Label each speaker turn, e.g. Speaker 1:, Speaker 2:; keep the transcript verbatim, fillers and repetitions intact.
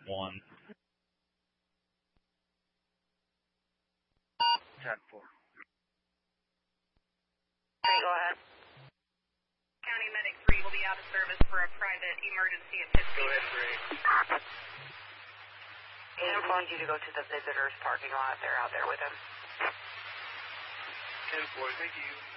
Speaker 1: one.
Speaker 2: ten four.
Speaker 3: Okay, go ahead.
Speaker 4: County Medic three will be out of service for a private emergency at Pittsburgh.
Speaker 2: Go ahead, three.
Speaker 3: He informed you to go to the visitors parking lot. They're out there with him.
Speaker 2: ten four, thank you.